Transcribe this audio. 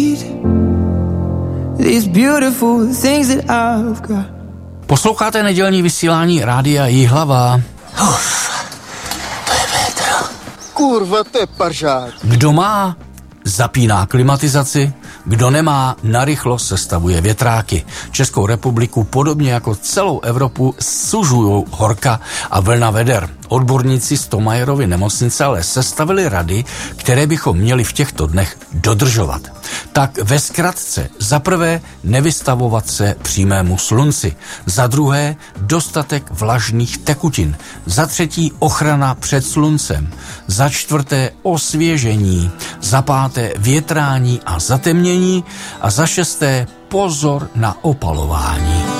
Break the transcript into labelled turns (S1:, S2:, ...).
S1: These beautiful things that I've got.
S2: Posloucháte nedělní vysílání Rádia Jihlava.
S3: To je větro. Kurva, to je pařák.
S2: Kdo má, zapíná klimatizaci, kdo nemá, narychlo sestavuje větráky. Českou republiku, podobně jako celou Evropu, sužují horka a vlna veder. Odborníci z Thomayerovy nemocnice ale sestavili rady, které bychom měli v těchto dnech dodržovat. Tak ve zkratce, za prvé nevystavovat se přímému slunci, za druhé dostatek vlažných tekutin, za třetí ochrana před sluncem, za čtvrté osvěžení, za páté větrání a zatemnění a za šesté pozor na opalování.